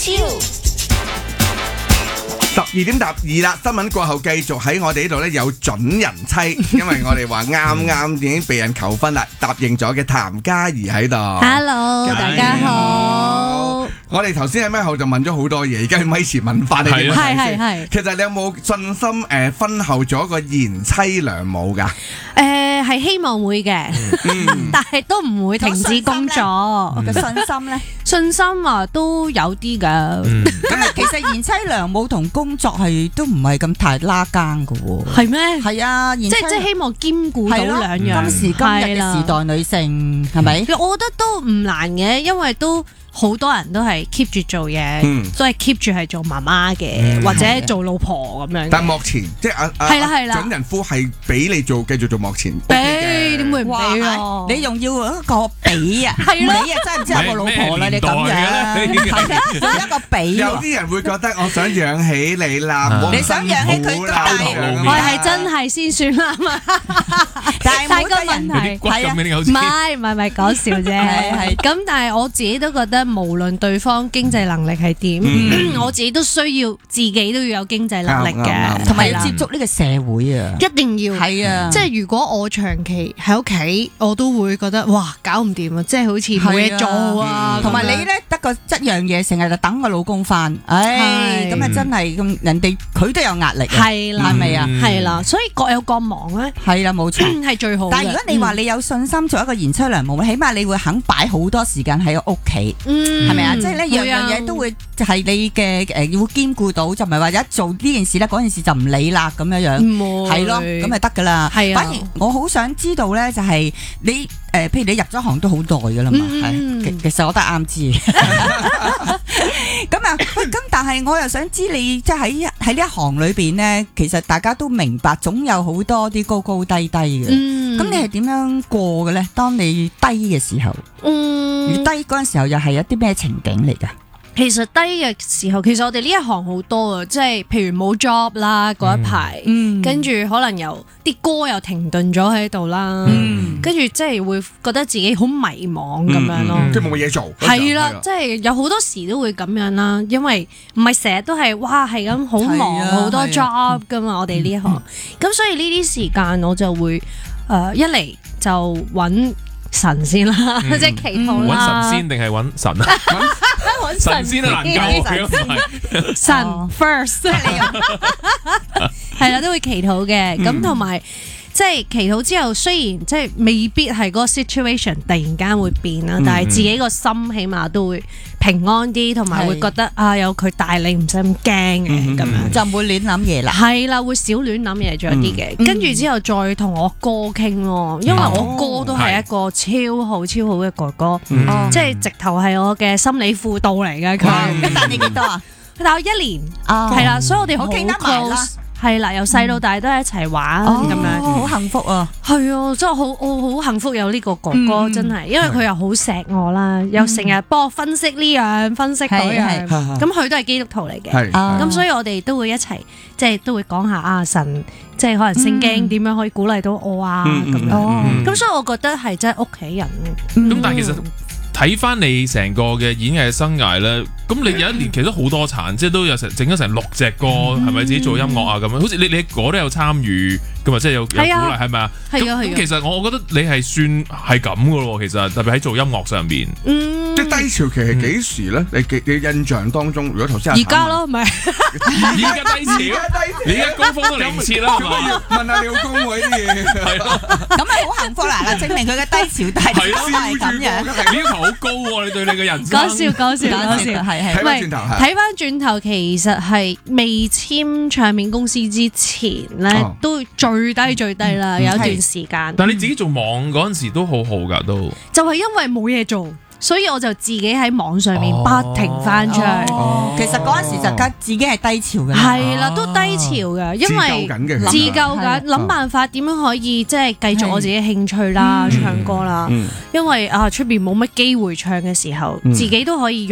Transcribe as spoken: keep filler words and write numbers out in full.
十二點答二啦，新聞過後繼續喺我哋呢度呢有準人妻，因為我哋話啱啱已經被人求婚啦，答應咗嘅譚嘉儀喺度。 Hello，大家好。 我哋頭先喺咪後就問咗好多嘢，而家喺咪前問翻你哋。 係係係。 其實你有冇信心誒婚後做一個賢妻良母㗎？ 誒係希望會嘅，但係都唔會停止工作。 個信心咧， 信心啊都有啲㗎。 咁啊，其實賢妻良母同工作係都唔係咁太拉更㗎喎。 係咩？ 係啊， 即係即係希望兼顧到兩樣。 今時今日嘅時代女性係咪？ 我覺得都唔難嘅，因為都好多人都係 keep 住做嘢，都係 keep 住係做媽媽嘅，或者做老婆咁樣。 但幕前即係阿阿準人夫係俾你做，繼續做幕前。 俾點會唔俾啊？ 你仲要一個俾啊？ 係咯， 你啊真係唔知有個老婆啦！你咁樣，係一個俾。 有啲人會覺得我想養起你啦， 你想養起佢，但係我係真係先算啦嘛。 但係冇個問題係啊， 唔係唔係唔係講笑啫。係咁，但係我自己都覺得。無論對方經濟能力係點，嗯、我自己都需要自己都要有經濟能力嘅， 同埋要接觸呢個社會啊， 一定要係啊！ 即係如果我長期喺屋企，我都會覺得哇搞唔掂啊！即係好似冇嘢做啊， 同埋你咧得個一樣嘢，成日就等個老公翻，唉，咁啊真係咁人哋佢都有壓力， 係啦， 係咪啊？ 係啦，所以各有各忙咧， 係啦，冇錯， 係最好。 但係如果你話你有信心做一個賢妻良母，起碼你會肯擺好多時間喺個屋企。係咪啊？即係咧，樣樣嘢都會係你嘅誒，要兼顧到，就唔係話一做呢件事咧，嗰件事就唔理啦咁樣樣，係咯，咁就得噶啦。係啊，反而我好想知道咧，就係你誒，譬如你入咗行都好耐噶啦嘛，係，其實我都係啱知。咁啊，喂，咁但係我又想知你即係喺喺呢一行裏邊咧，其實大家都明白，總有好多啲高高低低嘅。咁你係點樣過嘅咧？當你低嘅時候，嗯，低嗰陣時候又係有啲咩情景嚟噶？ 其實低嘅時候，其實我哋呢一行好多啊，即係譬如冇 job 啦嗰一排，嗯、跟住可能又啲歌又停頓咗喺度啦，嗯、跟住即係會覺得自己好迷茫咁樣咯， 即係冇乜嘢做。 係啦，即係有好多時都會咁樣啦，因為唔係成日都係哇係咁好忙好多 job 噶嘛，我哋呢一行，咁、嗯、所以呢啲時間我就會誒、呃、一嚟就揾神先啦，即係祈禱啦。 揾神仙定係揾神啊？神仙都難救嘅， 神 first 係啦，都會祈禱嘅。咁同埋即係祈禱之後，雖然即係未必係嗰個 situation 突然間會變啦，但係自己個心起碼都會平安啲，同埋會覺得啊有佢帶領，唔使咁驚嘅咁樣， 就唔會亂諗嘢啦。係啦，會少亂諗嘢咗啲嘅。跟住之後再同我哥傾咯，因為我哥都係一個超好超好嘅哥哥，即係直頭係我嘅心理輔導嚟嘅佢。 咁大你幾多啊？ 佢大我一年，係啦，所以我哋好 close。係啦，由細到大都係一齊玩咁樣， 好幸福啊！ 係啊，真係好，我好幸福有呢個哥哥，真係，因為佢又好錫我啦，又成日幫我分析呢樣分析嗰樣，咁佢都係基督徒嚟嘅，咁所以我哋都會一齊，即係都會講下啊神，即係可能聖經點樣可以鼓勵到我啊咁樣，咁所以我覺得係真係屋企人。 咁但係其實睇翻你成個嘅演藝生涯咧，咁你有一年其實都好多產，即係都有成整咗成六隻歌，係咪自己做音樂啊咁樣？好似你你嗰都有參與㗎嘛，即係有有鼓勵係咪啊？ 係啊係啊。 咁其實我我覺得你係算係咁㗎咯，其實特別喺做音樂上邊。嗯， 即係低潮期係幾時咧？你嘅你印象當中，如果頭先而家咯，唔係而家低潮，你而家高峰都嚟唔切啦，係嘛？ 問下你老公喎啲嘢，係咯。 咁咪好幸福啦！證明佢嘅低潮都係咁樣。 你要求好高喎，你對你嘅人生。 講笑講笑講笑，係係。 睇翻轉頭， 睇翻轉頭，其實係未簽唱片公司之前咧，都最低最低啦，有一段時間。 但係你自己做網嗰陣時都好好㗎，都就係因為冇嘢做。所以我就自己喺網上面不停翻唱。 哦哦、其實嗰陣時就自己係低潮嘅。 係啦，都低潮嘅，因為自救緊，諗辦法點樣可以即係繼續我自己興趣啦，唱歌啦。因為啊出邊冇乜機會唱嘅時候，自己都可以